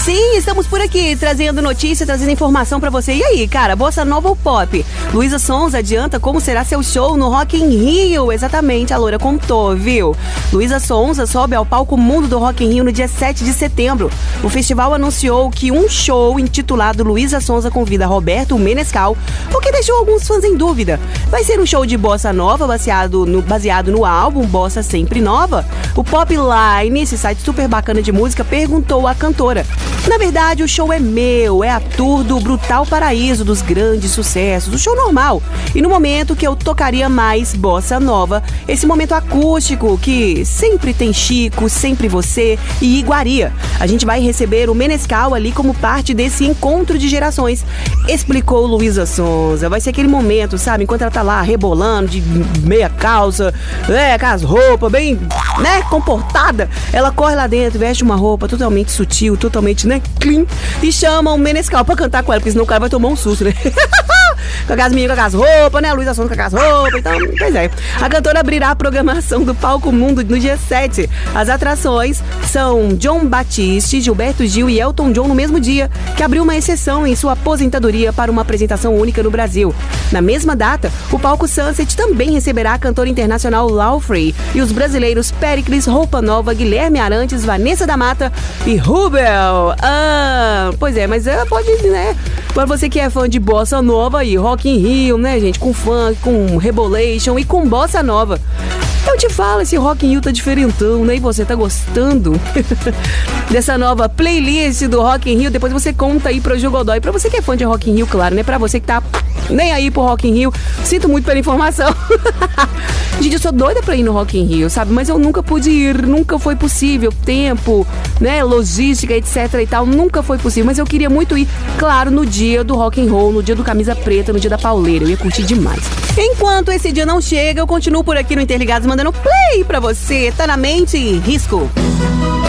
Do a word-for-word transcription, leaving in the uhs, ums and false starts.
Sim, estamos por aqui, trazendo notícia, trazendo informação pra você. E aí, cara, bossa nova ou pop? Luísa Sonza adianta como será seu show no Rock in Rio. Exatamente, a loura contou, viu? Luísa Sonza sobe ao palco Mundo do Rock in Rio no dia sete de setembro. O festival anunciou que um show intitulado Luísa Sonza convida Roberto Menescal, o que deixou alguns fãs em dúvida. Vai ser um show de bossa nova baseado no, baseado no álbum Bossa Sempre Nova? O Popline, esse site super bacana de música, perguntou à cantora. Na verdade, o show é meu, é a tour do Brutal Paraíso, dos grandes sucessos, o show normal. E no momento que eu tocaria mais bossa nova, esse momento acústico que sempre tem Chico, sempre você e Iguaria. A gente vai receber o Menescal ali como parte desse encontro de gerações, explicou Luísa Sonza. Vai ser aquele momento, sabe, enquanto ela tá lá rebolando de meia calça, é, com as roupas bem, né, comportada, ela corre lá dentro, veste uma roupa totalmente sutil, totalmente, né, clean, e chama o Menescal pra cantar com ela, porque senão o cara vai tomar um susto, né? Com as meninas com as roupas, né? A Luísa Sonza com as roupas, então, pois é. A cantora abrirá a programação do Palco Mundo no dia sete. As atrações são John Batiste, Gilberto Gil e Elton John no mesmo dia, que abriu uma exceção em sua aposentadoria para uma apresentação única no Brasil. Na mesma data, o Palco Sunset também receberá a cantora internacional Laufrey e os brasileiros Péricles, Roupa Nova, Guilherme Arantes, Vanessa da Mata e Rubel. Ah, pois é, mas ela pode, né? Para você que é fã de bossa nova e Rock in Rio, né, gente? Com funk, com rebolation e com bossa nova. Eu te falo, esse Rock in Rio tá diferentão, né? E você tá gostando dessa nova playlist do Rock in Rio? Depois você conta aí pro Jogodói. Pra você que é fã de Rock in Rio, claro, né? Pra você que tá nem aí pro Rock in Rio, sinto muito pela informação. Gente, eu sou doida pra ir no Rock in Rio, sabe? Mas eu nunca pude ir, nunca foi possível. Tempo, né? Logística, etc e tal, nunca foi possível. Mas eu queria muito ir, claro, no dia do Rock and Roll, no dia do Camisa Preta, no dia da pauleira. Eu ia curtir demais. Enquanto esse dia não chega, eu continuo por aqui no Interligados mandando play pra você. Tá na mente? Risco.